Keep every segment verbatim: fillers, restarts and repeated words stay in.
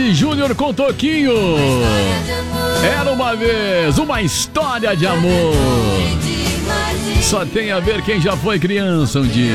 Sandy Júnior com Toquinho. Era uma vez uma história de amor. Só tem a ver quem já foi criança um dia.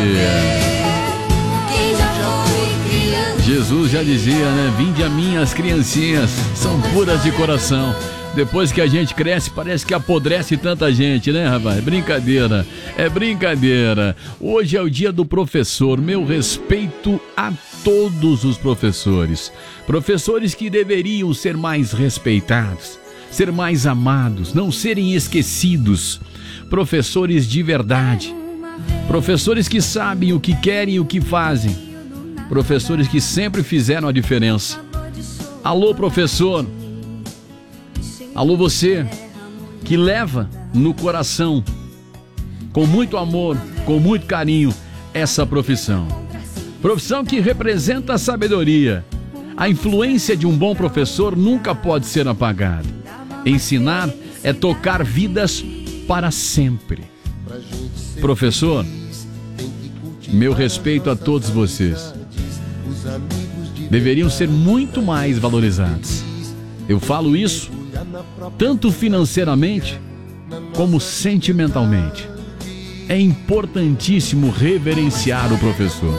Jesus já dizia, né? Vinde a mim as criancinhas, são puras de coração. Depois que a gente cresce, parece que apodrece tanta gente, né, rapaz? Brincadeira, é brincadeira. Hoje é o dia do professor. Meu respeito a todos os professores. Professores que deveriam ser mais respeitados, ser mais amados, não serem esquecidos. Professores de verdade. Professores que sabem o que querem e o que fazem. Professores que sempre fizeram a diferença. Alô, professor. Alô, você que leva no coração, com muito amor, com muito carinho, essa profissão. Profissão que representa a sabedoria. A influência de um bom professor nunca pode ser apagada. Ensinar é tocar vidas para sempre. Professor, meu respeito a todos vocês. Deveriam ser muito mais valorizados. Eu falo isso tanto financeiramente como sentimentalmente. É importantíssimo reverenciar o professor.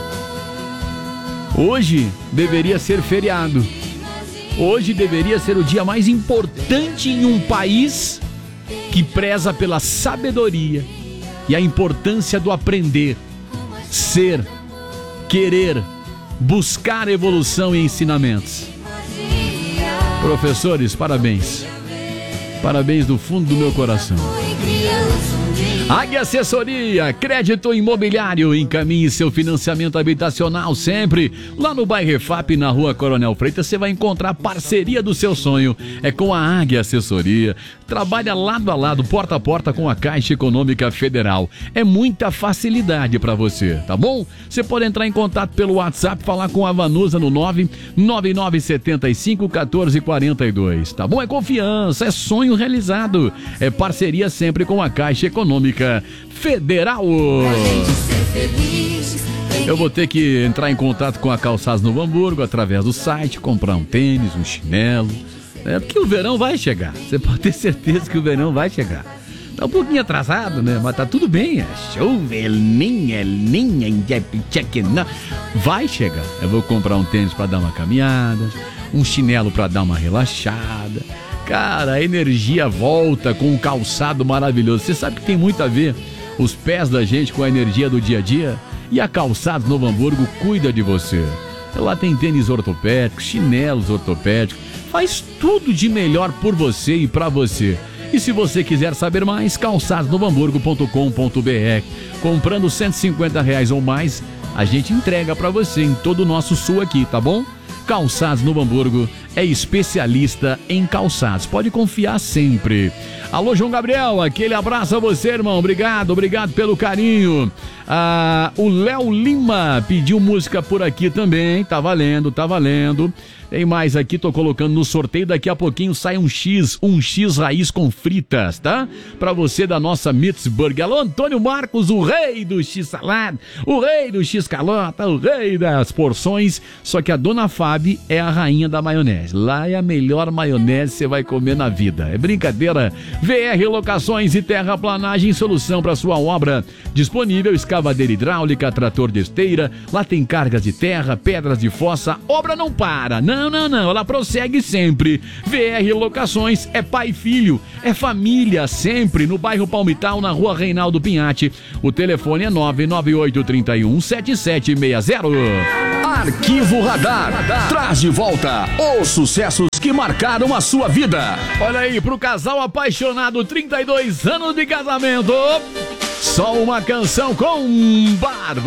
Hoje deveria ser feriado. Hoje deveria ser o dia mais importante em um país que preza pela sabedoria e a importância do aprender, ser, querer, buscar evolução e ensinamentos. Professores, parabéns. Parabéns do fundo do meu coração. Águia Assessoria, crédito imobiliário, encaminhe seu financiamento habitacional sempre. Lá no bairro Refap, na rua Coronel Freitas, você vai encontrar a parceria do seu sonho. É com a Águia Assessoria. Trabalha lado a lado, porta a porta com a Caixa Econômica Federal. É muita facilidade para você, tá bom? Você pode entrar em contato pelo WhatsApp, falar com a Vanusa no nove nove nove sete cinco um quatro quatro dois, tá bom? É confiança, é sonho realizado. É parceria sempre com a Caixa Econômica Federal. Eu vou ter que entrar em contato com a Calçados Novo Hamburgo através do site, comprar um tênis, um chinelo. É porque o verão vai chegar. Você pode ter certeza que o verão vai chegar. Tá um pouquinho atrasado, né? Mas tá tudo bem. É chuva, El Niño, El Niño, vai chegar. Eu vou comprar um tênis para dar uma caminhada, um chinelo para dar uma relaxada. Cara, a energia volta com um calçado maravilhoso. Você sabe que tem muito a ver os pés da gente com a energia do dia a dia? E a Calçados Novo Hamburgo cuida de você. Lá tem tênis ortopédicos, chinelos ortopédicos. Faz tudo de melhor por você e pra você. E se você quiser saber mais, calçados novo hamburgo ponto com ponto b r. Comprando cento e cinquenta reais ou mais, a gente entrega pra você em todo o nosso sul aqui, tá bom? Calçados Novo Hamburgo é especialista em calçados. Pode confiar sempre. Alô, João Gabriel, aquele abraço a você, irmão. Obrigado, obrigado pelo carinho. Ah, o Léo Lima pediu música por aqui também. Tá valendo, tá valendo. Tem mais aqui, tô colocando no sorteio. Daqui a pouquinho sai um X, um X raiz com fritas, tá? Pra você da nossa Mitzburg. Alô, Antônio Marcos, o rei do X-salada, o rei do X-calota, o rei das porções. Só que a dona Fábio é a rainha da maionese. Lá é a melhor maionese que você vai comer na vida. É brincadeira? V R Locações e Terraplanagem, solução para sua obra. Disponível escavadeira hidráulica, trator de esteira. Lá tem cargas de terra, pedras de fossa. Obra não para. Não, não, não. Ela prossegue sempre. V R Locações é pai e filho. É família sempre. No bairro Palmital, na rua Reinaldo Pinhatti. O telefone é nove nove oito três um sete sete seis zero. Arquivo Radar. Radar traz de volta os sucessos que marcaram a sua vida. Olha aí, pro casal apaixonado, trinta e dois anos de casamento. Só uma canção com Barba.